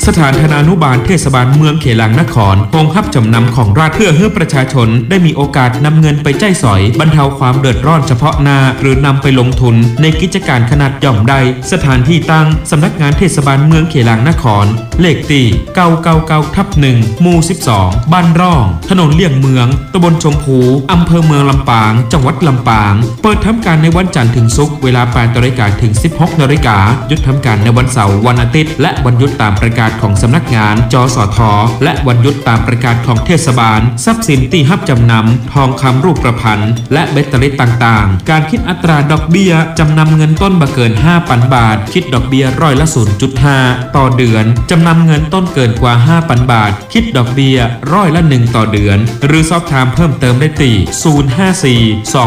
สถานธนานุบาลเทศบาลเมืองเขลางนครคงรับจำนำของรัฐเพื่อให้ประชาชนได้มีโอกาสนำเงินไปจ่ายสอยบรรเทาความเดือดร้อนเฉพาะหน้าหรือนำไปลงทุนในกิจการขนาดย่อมใดสถานที่ตั้งสำนักงานเทศบาลเมืองเขลางนครเลขที่999/1หมู่12บ้านร่องถนนเลี่ยงเมืองตำบลชมพูอำเภอเมืองลำปางจังหวัดลำปางเปิดทำการในวันจันทร์ถึงศุกร์เวลา 8:00 นถึง 16:00 นหยุดทำการในวันเสาร์วันอาทิตย์และวันหยุดตามประกาศของสำนักงานจสท.และวันหยุดตามประกาศของเทศบาลทรัพย์สินที่รับจำนำทองคำรูปประพันธ์และแบตเตอรี่ต่างๆการคิดอัตราดอกเบี้ยจำนำเงินต้นบ่เกิน 5,000 บาทคิดดอกเบี้ยร้อยละ 0.5 ต่อเดือนจำนำเงินต้นเกินกว่า 5,000 บาทคิดดอกเบี้ยร้อยละ 1 ต่อเดือนหรือสอบถามเพิ่มเติมได้ที่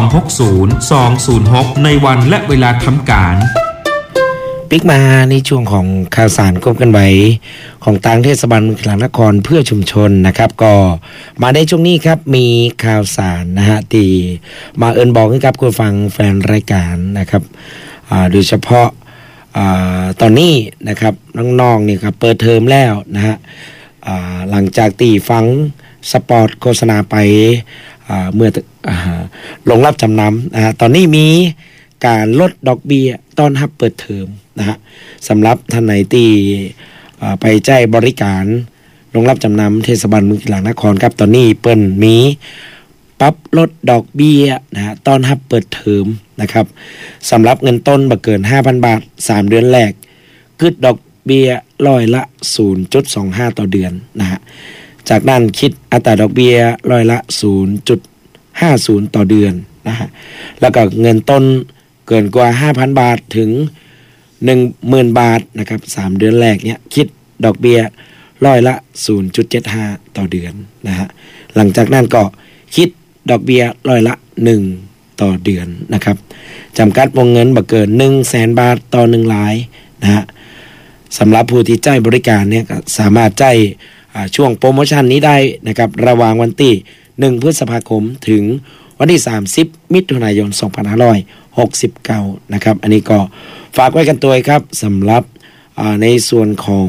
054-260-206ในวันและเวลาทำการปิกมาในช่วงของข่าวสารกบกันไว้ของทางเทศบาลเมืองเขลางนครเพื่อชุมชนนะครับก็มาในช่วงนี้ครับมีข่าวสารนะฮะที่มาบอกให้กับคุณฟังแฟนรายการนะครับโดยเฉพาะตอนนี้นะครับน้องๆนี่ครับเปิดเทอมแล้วนะฮะหลังจากที่ฟังสปอร์ตโฆษณาไปเมื่อลงรับจำนำตอนนี้มีการลดดอกเบี้ยตอนรับเปิดเทอมนะฮะสำหรับท่านไหนที่ไปใช้บริการลงรับจำนำเทศบาลเมืองเขลางนครครับตอนนี้เปิ้นมีปรับลดดอกเบี้ยนะฮะตอนรับเปิดเทอมนะครับสำหรับเงินต้นบ่เกิน 5,000 บาท3เดือนแรกคิดดอกเบี้ยร้อยละ 0.25 ต่อเดือนนะฮะจากนั้นคิดอัตราดอกเบี้ยร้อยละ 0.50 ต่อเดือนนะฮะแล้วก็เงินต้นเกินกว่า 5,000 บาทถึง 10,000 บาทนะครับ3เดือนแรกเนี้ยคิดดอกเบี้ยร้อยละ 0.75 ต่อเดือนนะฮะหลังจากนั้นก็คิดดอกเบี้ยร้อยละ1ต่อเดือนนะครับจำกัดวงเงินบ่เกิน 100,000 บาทต่อ1รายนะฮะสำหรับผู้ที่ใช้บริการเนี่ยก็สามารถใช้ช่วงโปรโมชั่นนี้ได้นะครับระหว่างวันที่1พฤษภาคมถึงวันที่30มิถุนายน2569นะครับอันนี้ก็ฝากไว้กันตัวครับสำหรับในส่วนของ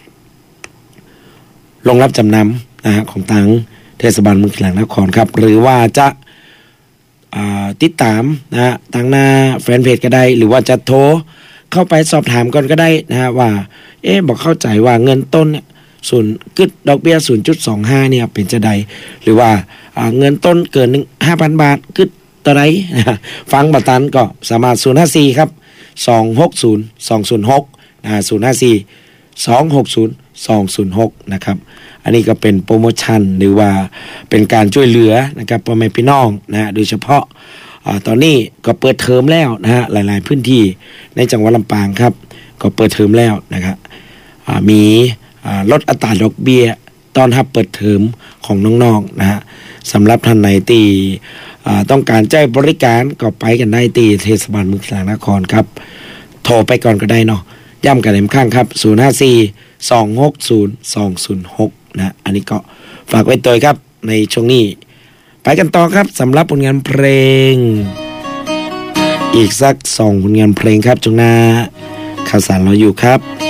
ลงรับจำนำนะฮะของทางเทศบาลเมืองเขลางนครครับหรือว่าจะติดตามนะฮะทางหน้าแฟนเพจก็ได้หรือว่าจะโทรเข้าไปสอบถามก่อนก็ได้นะฮะว่าบอกเข้าใจว่าเงินต้นเนี่ยดอกเบี้ย 0.25 เนี่ยเป็นจะใดหรือว่าเงินต้นเกิน 5,000 บาทคิดต่อไรฟังบัตรตันก็สามารถ054ครับ260 206054 260 206นะครับอันนี้ก็เป็นโปรโมชั่นหรือว่าเป็นการช่วยเหลือนะครับพ่อแม่พี่น้องนะโดยเฉพาะตอนนี้ก็เปิดเทอมแล้วนะฮะหลายๆพื้นที่ในจังหวัดลำปางครับก็เปิดเทอมแล้วนะครับมีลดอัตราดอกเบี้ยตอนรับเปิดเทอมของน้องๆนะฮะสำหรับท่านไหนที่ต้องการใช้บริการก็ไปกันได้ที่เทศบาลเมืองเขลางนครครับโทรไปก่อนก็ได้เนาะย้ำกันอีกครั้งครับ054-260-206นะอันนี้ก็ฝากไว้ตัวครับในช่วงนี้ไปกันต่อครับสำหรับผลงานเพลงอีกสัก2ผลงานเพลงครับช่วงหน้าข่าวสารเราอยู่ครับ